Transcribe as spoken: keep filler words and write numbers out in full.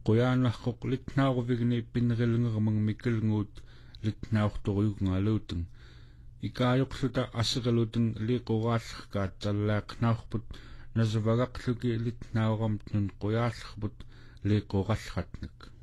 quyaanarqoq litnaaruvigni pinnerilungermang mikkelnguut litnaortoriugngaluuteng ikaajoqsuta asseqaluteng liiquraallерkaat tallaaqnaarput nasavagaqluki litnaaramtnun quyaallerput liiqurallratnak